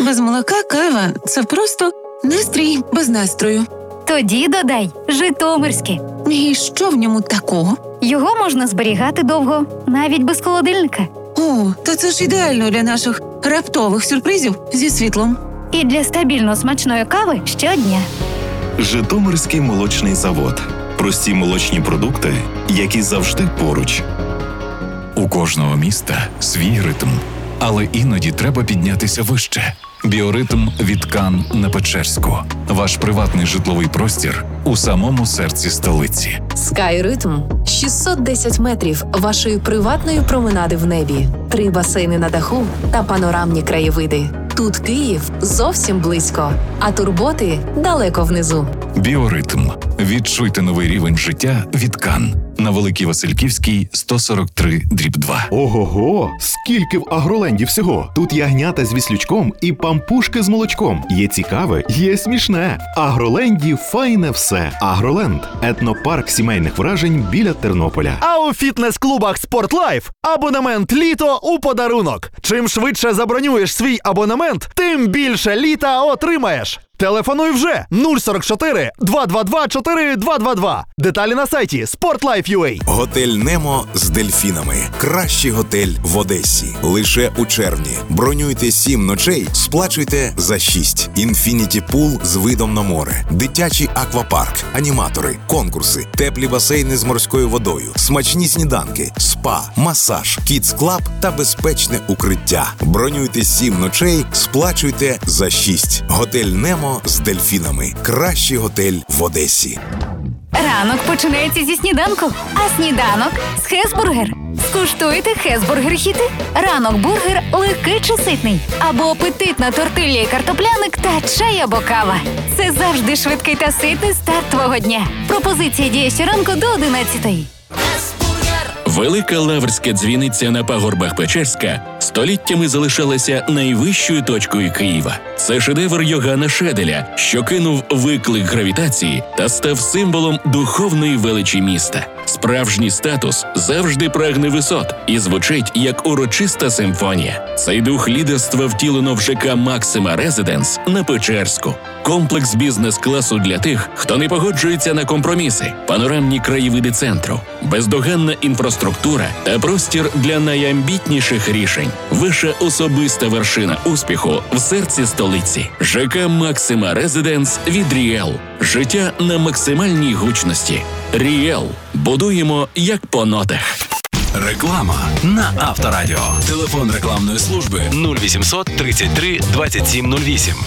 Без молока кава – це просто настрій без настрою. Тоді додай житомирське. І що в ньому такого? Його можна зберігати довго, навіть без холодильника. О, та це ж ідеально для наших раптових сюрпризів зі світлом. І для стабільно смачної кави щодня. Житомирський молочний завод. Прості молочні продукти, які завжди поруч. У кожного міста свій ритм, але іноді треба піднятися вище. Біоритм від Кан на Печерську. Ваш приватний житловий простір у самому серці столиці. Скайритм – 610 метрів вашої приватної променади в небі, 3 басейни на даху та панорамні краєвиди. Тут Київ зовсім близько, а турботи далеко внизу. Біоритм. Відчуйте новий рівень життя від Кан. На Великій Васильківській, 143/2. Ого-го! Скільки в Агроленді всього! Тут ягнята з віслючком і пампушки з молочком. Є цікаве, є смішне. В Агроленді файне все. Агроленд – етнопарк сімейних вражень біля Тернополя. А у фітнес-клубах «Спортлайф» абонемент «Літо» у подарунок. Чим швидше забронюєш свій абонемент, тим більше літа отримаєш. Телефонуй вже 044 222 4222. Деталі на сайті sportlife.ua. Готель «Немо» з дельфінами. Кращий готель в Одесі. Лише у червні. Бронюйте 7 ночей, сплачуйте за 6. Інфініті пул з видом на море. Дитячий аквапарк. Аніматори, конкурси, теплі басейни з морською водою, смачні сніданки, спа, масаж, кідс-клаб та безпечне укриття. Бронюйте 7 ночей, сплачуйте за 6. Готель «Немо» з дельфінами. Кращий готель в Одесі. Ранок починається зі сніданку, а сніданок – з Хесбургер. Скуштуйте Хесбургер-хіти. Ранок-бургер легкий чи ситний. Або апетитна тортилья і картопляник та чай або кава. Це завжди швидкий та ситний старт твого дня. Пропозиція діє щоранку до 11:00. Велика Лаврська дзвіниця на пагорбах Печерська століттями залишалася найвищою точкою Києва. Це шедевр Йогана Шеделя, що кинув виклик гравітації та став символом духовної величі міста. Справжній статус завжди прагне висот і звучить як урочиста симфонія. Цей дух лідерства втілено в ЖК «Максима Резиденс» на Печерську. Комплекс бізнес-класу для тих, хто не погоджується на компроміси, панорамні краєвиди центру, бездоганна інфраструктура та простір для найамбітніших рішень. Ваша особиста вершина успіху в серці столиці. ЖК «Максима Резиденс» від «Ріел». Життя на максимальній гучності. «Ріел». Будуємо як по нотах. Реклама на Авторадіо. Телефон рекламної служби 0800 33 27 08.